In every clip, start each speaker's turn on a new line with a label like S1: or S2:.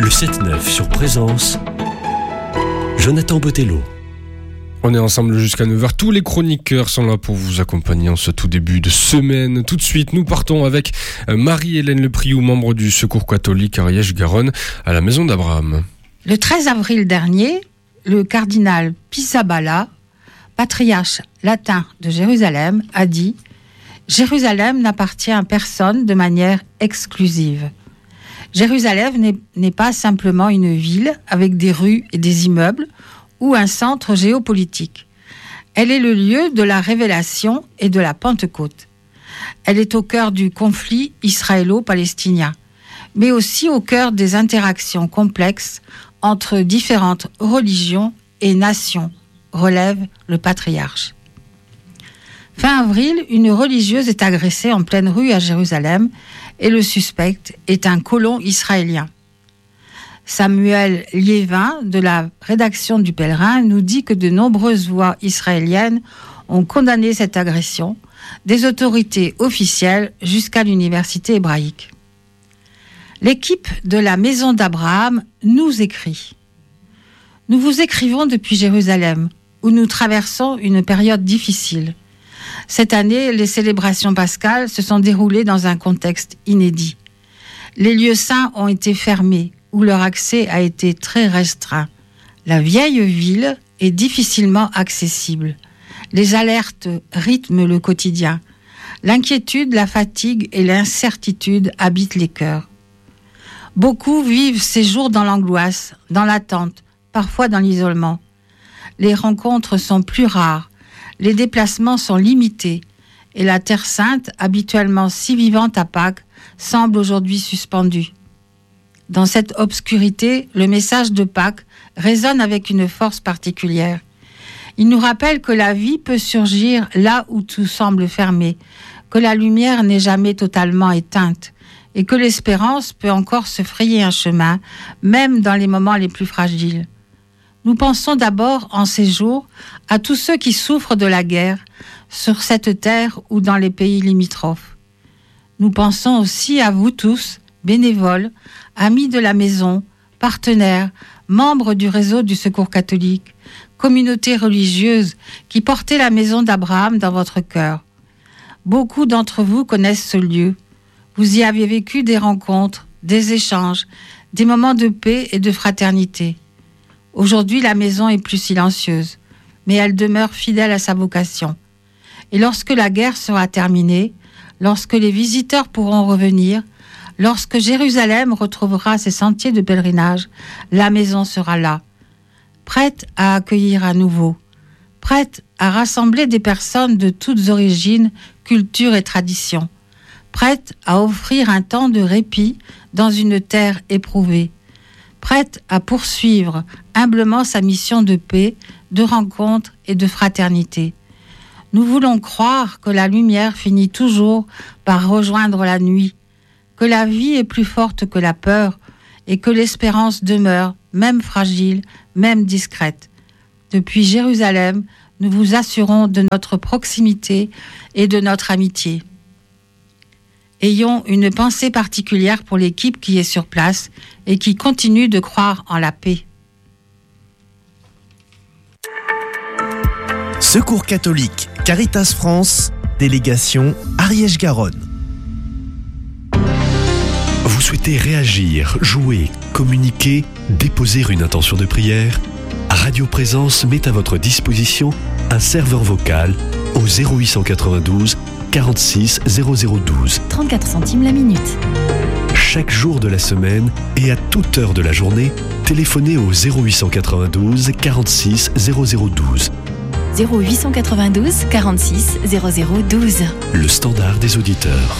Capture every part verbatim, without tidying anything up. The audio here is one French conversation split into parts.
S1: Le sept neuf sur Présence, Jonathan Botello.
S2: On est ensemble jusqu'à neuf heures. Tous les chroniqueurs sont là pour vous accompagner en ce tout début de semaine. Tout de suite, nous partons avec Marie-Hélène Lepriou, membre du Secours catholique Ariège-Garonne, à la Maison d'Abraham.
S3: Le treize avril dernier, le cardinal Pizzaballa, patriarche latin de Jérusalem, a dit « Jérusalem n'appartient à personne de manière exclusive. Jérusalem n'est, n'est pas simplement une ville avec des rues et des immeubles ou un centre géopolitique. Elle est le lieu de la révélation et de la Pentecôte. Elle est au cœur du conflit israélo-palestinien, mais aussi au cœur des interactions complexes entre différentes religions et nations, relève le patriarche. » Fin avril, une religieuse est agressée en pleine rue à Jérusalem et le suspect est un colon israélien. Samuel Liévin, de la rédaction du Pèlerin, nous dit que de nombreuses voix israéliennes ont condamné cette agression, des autorités officielles jusqu'à l'université hébraïque. L'équipe de la Maison d'Abraham nous écrit « Nous vous écrivons depuis Jérusalem, où nous traversons une période difficile. Cette année, les célébrations pascales se sont déroulées dans un contexte inédit. Les lieux saints ont été fermés, où leur accès a été très restreint. La vieille ville est difficilement accessible. Les alertes rythment le quotidien. L'inquiétude, la fatigue et l'incertitude habitent les cœurs. Beaucoup vivent ces jours dans l'angoisse, dans l'attente, parfois dans l'isolement. Les rencontres sont plus rares, les déplacements sont limités et la Terre Sainte, habituellement si vivante à Pâques, semble aujourd'hui suspendue. Dans cette obscurité, le message de Pâques résonne avec une force particulière. Il nous rappelle que la vie peut surgir là où tout semble fermé, que la lumière n'est jamais totalement éteinte et que l'espérance peut encore se frayer un chemin, même dans les moments les plus fragiles. Nous pensons d'abord en ces jours à tous ceux qui souffrent de la guerre sur cette terre ou dans les pays limitrophes. Nous pensons aussi à vous tous, bénévoles, amis de la maison, partenaires, membres du réseau du Secours catholique, communauté religieuse qui portez la Maison d'Abraham dans votre cœur. Beaucoup d'entre vous connaissent ce lieu. Vous y avez vécu des rencontres, des échanges, des moments de paix et de fraternité. Aujourd'hui, la maison est plus silencieuse, mais elle demeure fidèle à sa vocation. Et lorsque la guerre sera terminée, lorsque les visiteurs pourront revenir, lorsque Jérusalem retrouvera ses sentiers de pèlerinage, la maison sera là, prête à accueillir à nouveau, prête à rassembler des personnes de toutes origines, cultures et traditions, prête à offrir un temps de répit dans une terre éprouvée, prête à poursuivre humblement sa mission de paix, de rencontre et de fraternité. Nous voulons croire que la lumière finit toujours par rejoindre la nuit, que la vie est plus forte que la peur et que l'espérance demeure, même fragile, même discrète. Depuis Jérusalem, nous vous assurons de notre proximité et de notre amitié. Ayons une pensée particulière pour l'équipe qui est sur place et qui continue de croire en la paix.
S4: Secours catholique, Caritas France, délégation Ariège-Garonne.
S1: Vous souhaitez réagir, jouer, communiquer, déposer une intention de prière ? Radio Présence met à votre disposition un serveur vocal au zéro huit cent quatre-vingt-douze quarante-six zéro zéro douze.
S5: trente-quatre centimes la minute.
S1: Chaque jour de la semaine et à toute heure de la journée, téléphonez au zéro huit cent quatre-vingt-douze quarante-six zéro zéro douze.
S5: zéro huit cent quatre-vingt-douze quarante-six zéro zéro douze.
S1: Le standard des auditeurs.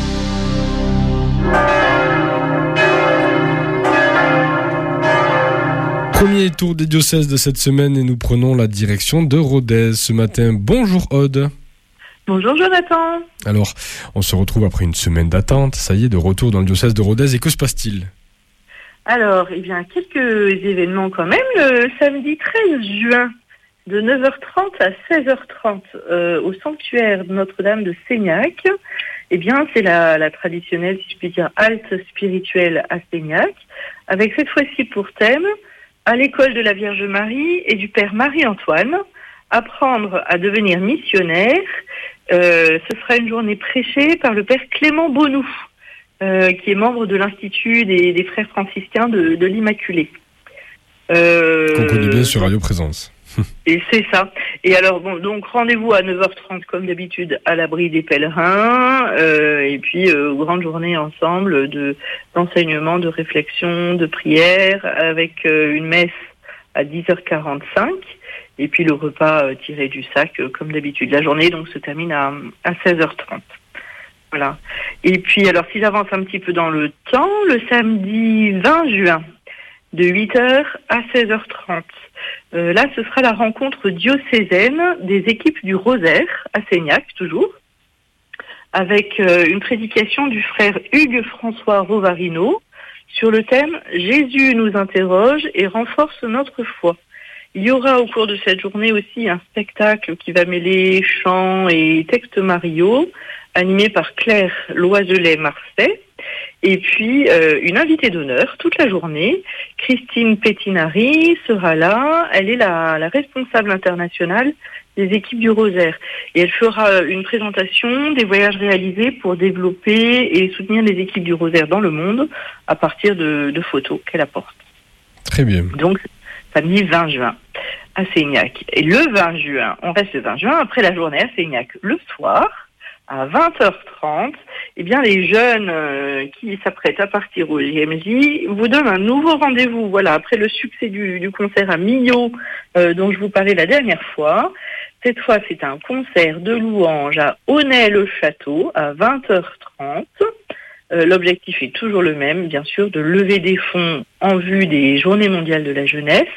S2: Premier tour des diocèses de cette semaine et nous prenons la direction de Rodez ce matin. Bonjour Aude.
S6: Bonjour Jonathan.
S2: Alors, on se retrouve après une semaine d'attente, ça y est, de retour dans le diocèse de Rodez, et que se passe-t-il ?
S6: Alors, eh bien, quelques événements quand même. Le samedi treize juin, de neuf heures trente à seize heures trente euh, au sanctuaire Notre-Dame de Seignac. Eh bien, c'est la, la traditionnelle, si je puis dire, halte spirituelle à Seignac, avec cette fois-ci pour thème à l'école de la Vierge Marie et du Père Marie-Antoine, apprendre à devenir missionnaire. Euh, ce sera une journée prêchée par le Père Clément Bonoux, euh, qui est membre de l'Institut des, des Frères franciscains de, de l'Immaculée. Euh,
S2: Qu'on connaît bien sur Radio Présence.
S6: Et c'est ça. Et alors, bon, donc rendez-vous à neuf heures trente comme d'habitude à l'abri des pèlerins, euh, et puis euh, grande journée ensemble de d'enseignement, de réflexion, de prière, avec euh, une messe à dix heures quarante-cinq, et puis le repas euh, tiré du sac euh, comme d'habitude. La journée donc se termine à, à seize heures trente. Voilà. Et puis alors, si j'avance un petit peu dans le temps, le samedi vingt juin, de huit heures à seize heures trente. Euh, là, ce sera la rencontre diocésaine des équipes du Rosaire, à Seignac, toujours, avec euh, une prédication du frère Hugues François Rovarino sur le thème « Jésus nous interroge et renforce notre foi ». Il y aura au cours de cette journée aussi un spectacle qui va mêler chant et textes mariaux, animé par Claire Loiselet-Marseille. Et puis, euh, une invitée d'honneur toute la journée, Christine Pettinari, sera là. Elle est la, la responsable internationale des équipes du Rosaire. Et elle fera une présentation des voyages réalisés pour développer et soutenir les équipes du Rosaire dans le monde à partir de, de photos qu'elle apporte.
S2: Très bien.
S6: Donc, samedi vingt juin à Seignac. Et le vingt juin, on reste le vingt juin, après la journée à Seignac, le soir, à vingt heures trente, eh bien, les jeunes euh, qui s'apprêtent à partir au J M J vous donnent un nouveau rendez-vous. Voilà, après le succès du, du concert à Millau, euh, dont je vous parlais la dernière fois. Cette fois, c'est un concert de louanges à Aunay-le-Château à vingt heures trente. Euh, l'objectif est toujours le même, bien sûr, de lever des fonds en vue des Journées mondiales de la jeunesse.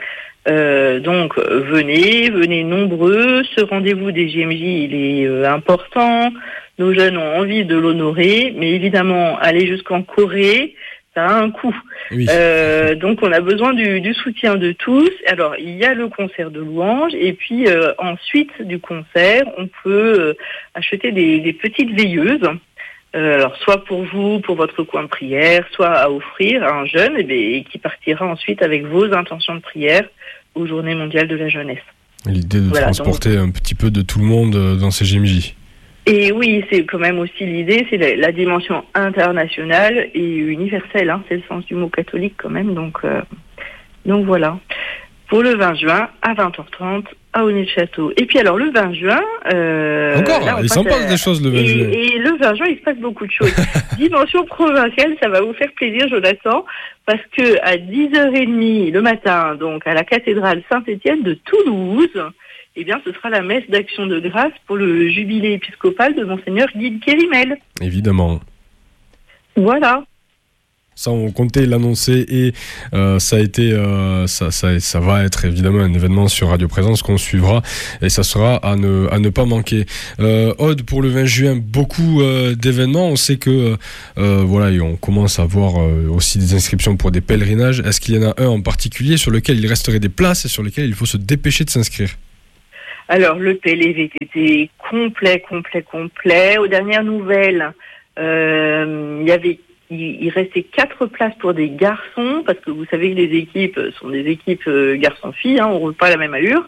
S6: Euh, donc venez, venez nombreux. Ce rendez-vous des J M J, il est euh, important. Nos jeunes ont envie de l'honorer, mais évidemment, aller jusqu'en Corée, ça a un coût. Oui. Euh, donc on a besoin du, du soutien de tous. Alors il y a le concert de louanges, et puis euh, ensuite du concert, on peut euh, acheter des, des petites veilleuses. Euh, alors soit pour vous, pour votre coin de prière, soit à offrir à un jeune, et bien, et qui partira ensuite avec vos intentions de prière aux Journées mondiales de la jeunesse.
S2: L'idée de voilà, transporter donc un petit peu de tout le monde dans ces J M J.
S6: Et oui, c'est quand même aussi l'idée, c'est la, la dimension internationale et universelle, hein, c'est le sens du mot catholique quand même, donc, euh, donc voilà. Pour le vingt juin, à vingt heures trente, à Aunay-le-Château. Et puis alors, le vingt juin... Euh,
S2: Encore, là, il s'en passe à... des choses le vingt juin.
S6: Et, et le vingt juin, il se passe beaucoup de choses. Dimension provinciale, ça va vous faire plaisir, Jonathan, parce que à dix heures trente le matin, donc à la cathédrale Saint-Étienne de Toulouse, eh bien, ce sera la messe d'action de grâce pour le jubilé épiscopal de Monseigneur Guy Kérimel.
S2: Évidemment.
S6: Voilà.
S2: Ça, on comptait l'annoncer et euh, ça a été, euh, ça, ça, ça va être évidemment un événement sur Radio Présence qu'on suivra et ça sera à ne, à ne pas manquer. Euh, Aude, pour le vingt juin, beaucoup euh, d'événements. On sait que euh, voilà, et on commence à voir euh, aussi des inscriptions pour des pèlerinages. Est-ce qu'il y en a un en particulier sur lequel il resterait des places et sur lequel il faut se dépêcher de s'inscrire?
S6: Alors, le P L V T T complet, complet, complet. Aux dernières nouvelles, euh, il y avait Il, il restait quatre places pour des garçons, parce que vous savez que les équipes sont des équipes euh, garçons-filles, hein, on roule pas à la même allure.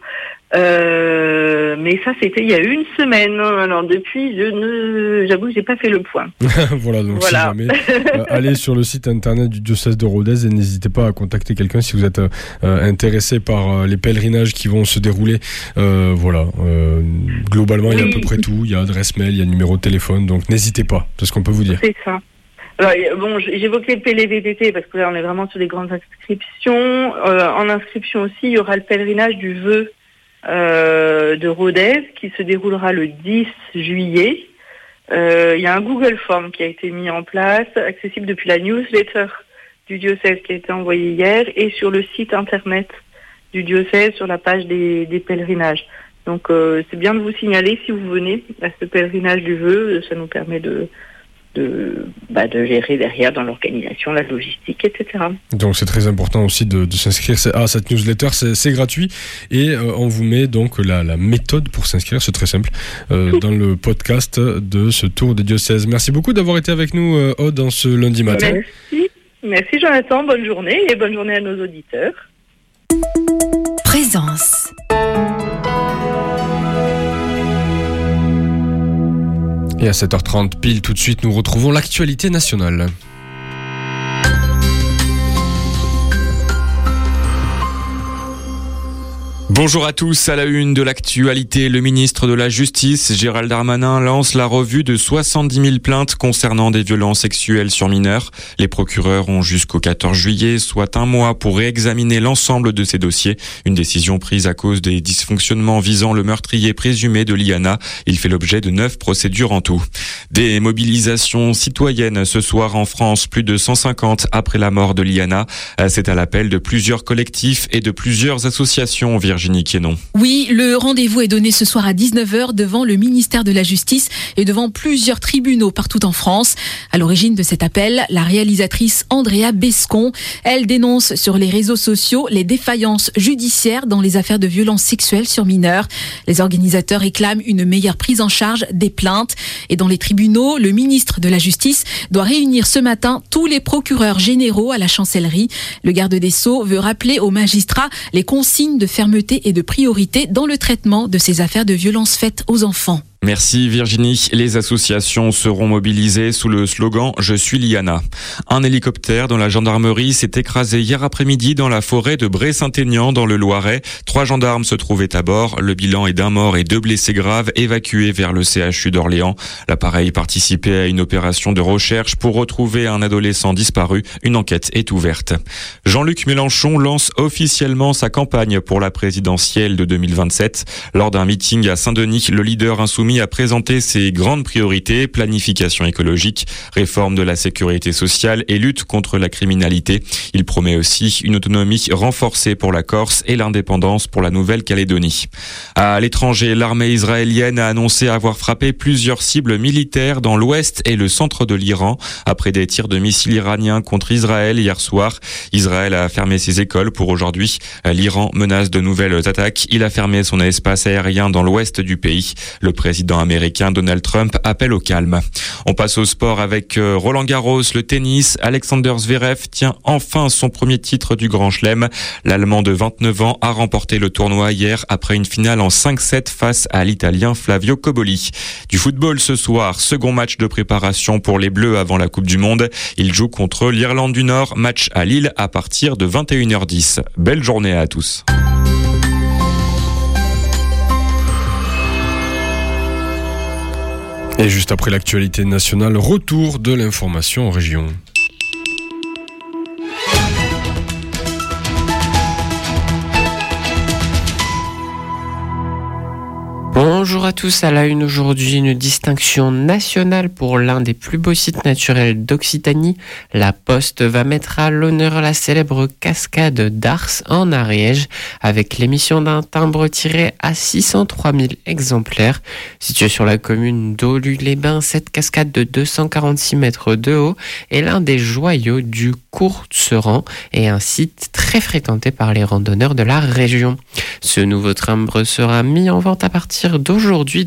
S6: Euh, mais ça, c'était il y a une semaine. Alors depuis, je ne, j'avoue que j'ai pas fait le point.
S2: Voilà, donc voilà. Si jamais, euh, allez sur le site internet du diocèse de Rodez et n'hésitez pas à contacter quelqu'un si vous êtes euh, intéressé par euh, les pèlerinages qui vont se dérouler. Euh, voilà, euh, globalement, oui. Il y a à peu près tout. Il y a adresse mail, il y a numéro de téléphone, donc n'hésitez pas. C'est ce qu'on peut vous dire.
S6: C'est ça. Alors, bon, j'évoquais le P L V T T parce que là, on est vraiment sur des grandes inscriptions. Euh, en inscription aussi, il y aura le pèlerinage du vœu euh, de Rodez qui se déroulera le dix juillet. Euh, il y a un Google Form qui a été mis en place, accessible depuis la newsletter du diocèse qui a été envoyée hier et sur le site internet du diocèse sur la page des, des pèlerinages. Donc, euh, c'est bien de vous signaler si vous venez à ce pèlerinage du vœu. Ça nous permet de de, bah, de gérer derrière dans l'organisation, la logistique, et cetera.
S2: Donc c'est très important aussi de, de s'inscrire à cette newsletter, c'est, c'est gratuit et euh, on vous met donc la, la méthode pour s'inscrire, c'est très simple, euh, dans le podcast de ce tour des diocèses. Merci beaucoup d'avoir été avec nous, euh, Aude, dans ce lundi matin.
S6: Merci, merci Jonathan, bonne journée et bonne journée à nos auditeurs.
S5: Présence.
S2: Et à sept heures trente pile, tout de suite, nous retrouvons l'actualité nationale.
S7: Bonjour à tous, à la une de l'actualité, le ministre de la Justice, Gérald Darmanin, lance la revue de soixante-dix mille plaintes concernant des violences sexuelles sur mineurs. Les procureurs ont jusqu'au quatorze juillet, soit un mois, pour réexaminer l'ensemble de ces dossiers. Une décision prise à cause des dysfonctionnements visant le meurtrier présumé de Liana. Il fait l'objet de neuf procédures en tout. Des mobilisations citoyennes ce soir en France, plus de cent cinquante après la mort de Liana. C'est à l'appel de plusieurs collectifs et de plusieurs associations, Virginie.
S8: Oui, le rendez-vous est donné ce soir à dix-neuf heures devant le ministère de la Justice et devant plusieurs tribunaux partout en France. À l'origine de cet appel, la réalisatrice Andrea Bescon. Elle dénonce sur les réseaux sociaux les défaillances judiciaires dans les affaires de violences sexuelles sur mineurs. Les organisateurs réclament une meilleure prise en charge des plaintes. Et dans les tribunaux, le ministre de la Justice doit réunir ce matin tous les procureurs généraux à la chancellerie. Le garde des Sceaux veut rappeler aux magistrats les consignes de fermeté et de priorité dans le traitement de ces affaires de violences faites aux enfants.
S7: Merci Virginie. Les associations seront mobilisées sous le slogan « Je suis Liana ». Un hélicoptère dans la gendarmerie s'est écrasé hier après-midi dans la forêt de Bray-Saint-Aignan dans le Loiret. Trois gendarmes se trouvaient à bord. Le bilan est d'un mort et deux blessés graves évacués vers le C H U d'Orléans. L'appareil participait à une opération de recherche pour retrouver un adolescent disparu. Une enquête est ouverte. Jean-Luc Mélenchon lance officiellement sa campagne pour la présidentielle de deux mille vingt-sept. Lors d'un meeting à Saint-Denis, le leader insoumis a présenté ses grandes priorités, planification écologique, réforme de la sécurité sociale et lutte contre la criminalité. Il promet aussi une autonomie renforcée pour la Corse et l'indépendance pour la Nouvelle-Calédonie. À l'étranger, l'armée israélienne a annoncé avoir frappé plusieurs cibles militaires dans l'ouest et le centre de l'Iran après des tirs de missiles iraniens contre Israël hier soir. Israël a fermé ses écoles pour aujourd'hui. L'Iran menace de nouvelles attaques. Il a fermé son espace aérien dans l'ouest du pays. Le président Le président américain Donald Trump appelle au calme. On passe au sport avec Roland Garros, le tennis. Alexander Zverev tient enfin son premier titre du Grand Chelem. L'Allemand de vingt-neuf ans a remporté le tournoi hier après une finale en cinq sept face à l'Italien Flavio Cobolli. Du football ce soir, second match de préparation pour les Bleus avant la Coupe du Monde. Ils jouent contre l'Irlande du Nord, match à Lille à partir de vingt et une heures dix. Belle journée à tous.
S2: Et juste après l'actualité nationale, retour de l'information en région.
S9: Bonjour à tous, à la une aujourd'hui, une distinction nationale pour l'un des plus beaux sites naturels d'Occitanie. La Poste va mettre à l'honneur la célèbre cascade d'Ars en Ariège avec l'émission d'un timbre tiré à six cent trois mille exemplaires. Située sur la commune d'Olu-les-Bains, cette cascade de deux cent quarante-six mètres de haut est l'un des joyaux du Courseran et un site très fréquenté par les randonneurs de la région. Ce nouveau timbre sera mis en vente à partir d'aujourd'hui